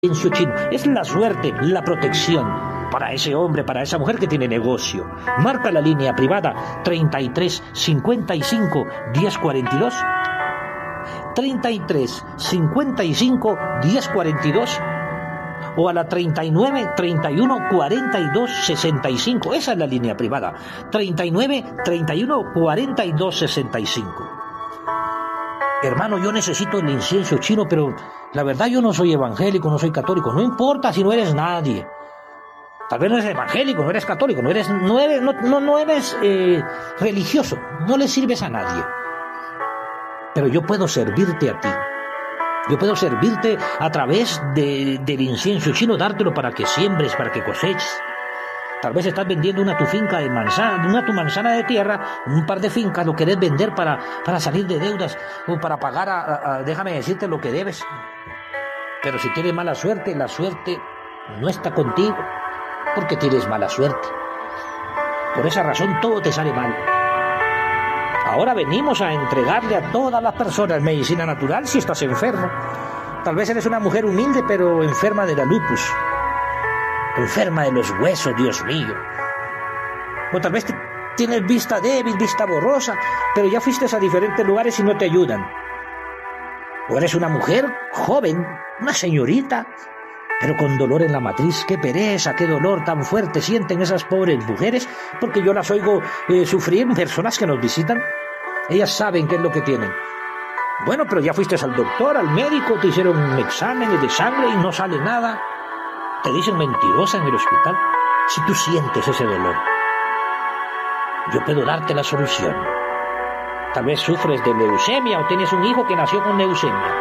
incienso chino. Es la suerte, la protección para ese hombre, para esa mujer que tiene negocio. Marca la línea privada 33 55 10 42, 33 55 10 42, o a la 39 31 42 65. Esa es la línea privada, 39 31 42 65. Hermano, yo necesito el incienso chino, pero la verdad yo no soy evangélico, no soy católico. No importa si no eres nadie. Tal vez no eres evangélico, no eres católico, no eres religioso, no le sirves a nadie. Pero yo puedo servirte a ti. Yo puedo servirte a través del incienso chino, dártelo para que siembres, para que coseches. Tal vez estás vendiendo tu finca de manzana, tu manzana de tierra, un par de fincas, lo querés vender para salir de deudas o para pagar, déjame decirte lo que debes. Pero si tienes mala suerte, la suerte no está contigo, porque tienes mala suerte. Por esa razón todo te sale mal. Ahora venimos a entregarle a todas las personas medicina natural si estás enfermo. Tal vez eres una mujer humilde, pero enferma de la lupus. Enferma de los huesos, Dios mío. O tal vez tienes vista débil, vista borrosa, pero ya fuiste a diferentes lugares y no te ayudan. O eres una mujer joven, una señorita, pero con dolor en la matriz. Qué pereza, qué dolor tan fuerte sienten esas pobres mujeres, porque yo las oigo sufrir, personas que nos visitan. Ellas saben qué es lo que tienen. Bueno, pero ya fuiste al doctor, al médico, te hicieron exámenes de sangre y no sale nada. Te dicen mentirosa en el hospital. Si tú sientes ese dolor, yo puedo darte la solución. Tal vez sufres de leucemia o tienes un hijo que nació con leucemia.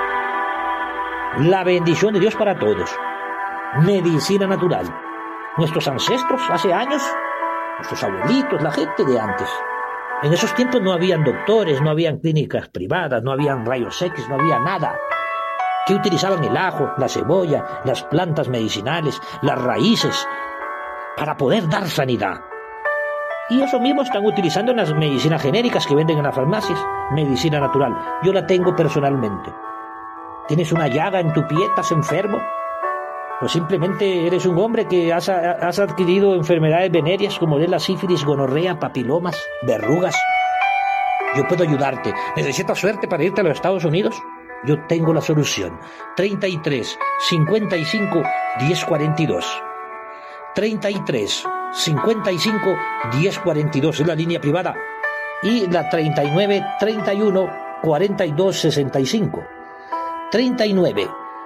La bendición de Dios para todos. Medicina natural. Nuestros ancestros hace años, nuestros abuelitos, la gente de antes. En esos tiempos no habían doctores, no habían clínicas privadas, no habían rayos X, no había nada. Que utilizaban el ajo, la cebolla, las plantas medicinales, las raíces, para poder dar sanidad. Y eso mismo están utilizando en las medicinas genéricas que venden en las farmacias. Medicina natural. Yo la tengo personalmente. ¿Tienes una llaga en tu pie? ¿Estás enfermo? ¿O simplemente eres un hombre que has adquirido enfermedades venéreas como es la sífilis, gonorrea, papilomas, verrugas? Yo puedo ayudarte. ¿Necesitas suerte para irte a los Estados Unidos? Yo tengo la solución. 33 55 10 42. 33 55 10 42 es la línea privada. Y la 39 31 42 65. 39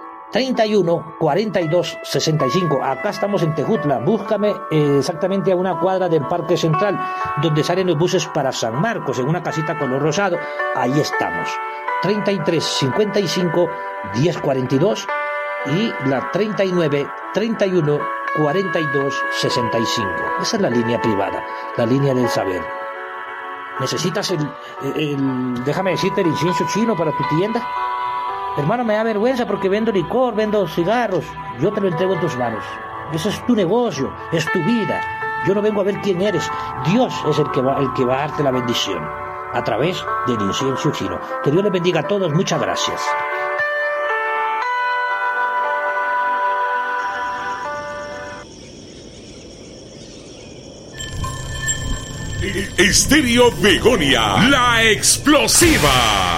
31 42 65. Acá estamos en Tejutla. Búscame exactamente a una cuadra del Parque Central, donde salen los buses para San Marcos, en una casita color rosado. Ahí estamos. 33 55 10 42 y la 39 31 42 65. Esa es la línea privada, la línea del saber. ¿Necesitas déjame decirte, el incienso chino para tu tienda? Hermano, me da vergüenza porque vendo licor, vendo cigarros. Yo te lo entrego en tus manos. Ese es tu negocio, es tu vida. Yo no vengo a ver quién eres. Dios es el que va a darte la bendición a través del incienso chino. Que Dios les bendiga a todos. Muchas gracias. Estéreo Begonia, la explosiva.